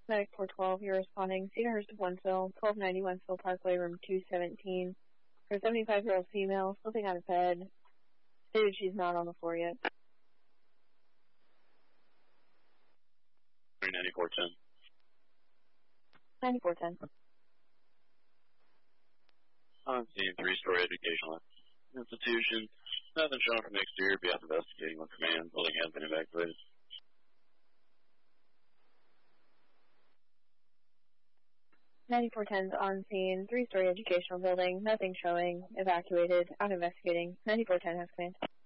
Medic 412, you're responding. Cedarhurst, Wentzville, 1290 Wentzville Parkway, room 217. For a 75-year-old female, slipping out of bed. Stated she's not on the floor yet. 9410. 9410. On scene, 3-story educational institution. Nothing shown from the exterior. Be out investigating with command. Building has been evacuated. 9410's on scene, 3-story educational building. Nothing showing. Evacuated. Out investigating. 9410 has command.